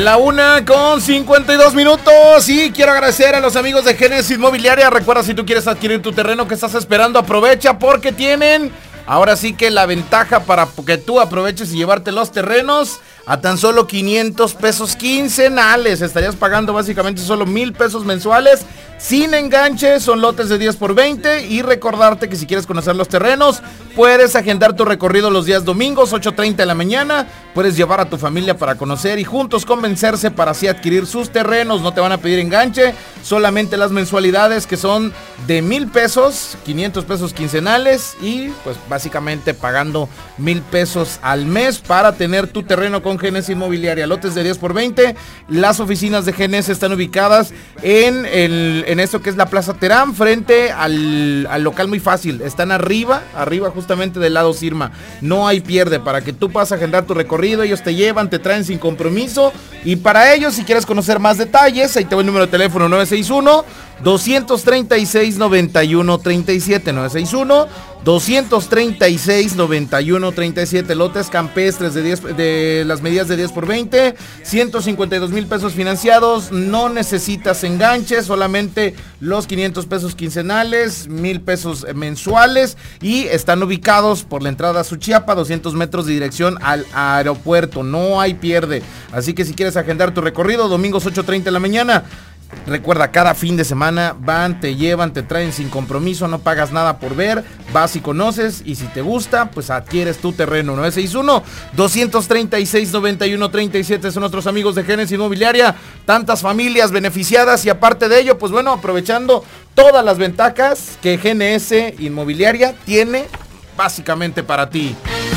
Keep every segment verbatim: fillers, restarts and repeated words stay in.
La una con cincuenta y dos minutos y quiero agradecer a los amigos de Génesis Inmobiliaria. Recuerda, si tú quieres adquirir tu terreno, que estás esperando, aprovecha porque tienen ahora sí que la ventaja para que tú aproveches y llevarte los terrenos a tan solo quinientos pesos quincenales. Estarías pagando básicamente solo mil pesos mensuales sin enganche. Son lotes de diez por veinte. Y recordarte que si quieres conocer los terrenos, puedes agendar tu recorrido los días domingos, ocho treinta de la mañana. Puedes llevar a tu familia para conocer y juntos convencerse para así adquirir sus terrenos. No te van a pedir enganche, solamente las mensualidades, que son de mil pesos, quinientos pesos quincenales, y pues básicamente pagando mil pesos al mes para tener tu terreno con Génesis Inmobiliaria. Lotes de diez por veinte. Las oficinas de Génesis están ubicadas en el, en esto que es la Plaza Terán, frente al, al local Muy Fácil. Están arriba, arriba justamente del lado Sirma. No hay pierde, para que tú puedas agendar tu recorrido. Ellos te llevan, te traen sin compromiso. Y para ellos, si quieres conocer más detalles, ahí te voy el número de teléfono: nueve seis uno, dos tres seis, nueve uno tres siete, nueve seis uno, dos tres seis, nueve uno tres siete. Lotes campestres de, diez, de las medidas de diez por veinte, ciento cincuenta y dos mil pesos financiados. No necesitas enganche, solamente los quinientos pesos quincenales, mil pesos mensuales, y están ubicados por la entrada a Suchiapa, doscientos metros de dirección al aeropuerto. No hay pierde, así que si quieres agendar tu recorrido, domingos ocho treinta de la mañana. Recuerda, cada fin de semana van, te llevan, te traen sin compromiso, no pagas nada por ver, vas y conoces, y si te gusta, pues adquieres tu terreno. Nueve seis uno, dos tres seis, nueve uno tres siete son nuestros amigos de Génesis Inmobiliaria. Tantas familias beneficiadas, y aparte de ello, pues bueno, aprovechando todas las ventajas que G N S Inmobiliaria tiene básicamente para ti.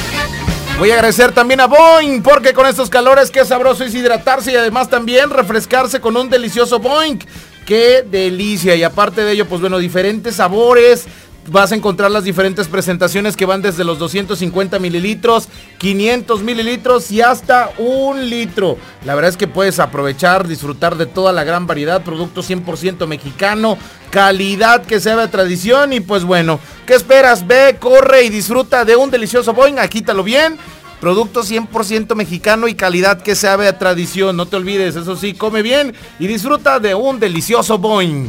Voy a agradecer también a Boing, porque con estos calores qué sabroso es hidratarse y además también refrescarse con un delicioso Boing. ¡Qué delicia! Y aparte de ello, pues bueno, diferentes sabores. Vas a encontrar las diferentes presentaciones que van desde los doscientos cincuenta mililitros, quinientos mililitros y hasta un litro. La verdad es que puedes aprovechar, disfrutar de toda la gran variedad, producto cien por ciento mexicano, calidad que sea de tradición. Y pues bueno, ¿qué esperas? Ve, corre y disfruta de un delicioso Boing, agítalo bien. Producto cien por ciento mexicano y calidad que sabe a tradición. No te olvides, eso sí, come bien y disfruta de un delicioso Boing.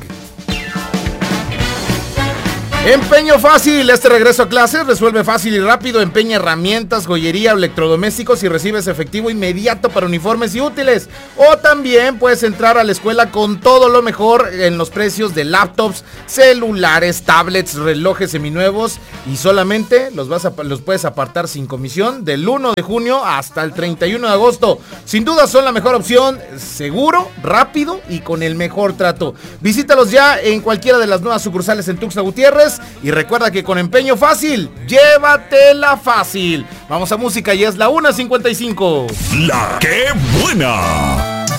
Empeño Fácil, este regreso a clases resuelve fácil y rápido. Empeña herramientas, joyería, electrodomésticos y recibes efectivo inmediato para uniformes y útiles. O también puedes entrar a la escuela con todo lo mejor en los precios de laptops, celulares, tablets, relojes seminuevos, y solamente los, vas a, los puedes apartar sin comisión del uno de junio hasta el treinta y uno de agosto. Sin duda son la mejor opción, seguro, rápido y con el mejor trato. Visítalos ya en cualquiera de las nuevas sucursales en Tuxtla Gutiérrez. Y recuerda que con Empeño Fácil, llévatela fácil. Vamos a música y es la una cincuenta y cinco. La que buena.